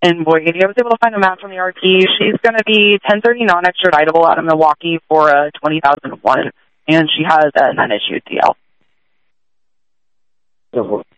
in Boise. I was able to find a map from the RP. She's going to be 1030 non-extraditable out of Milwaukee for a 20,001, and she has a non-issued DL.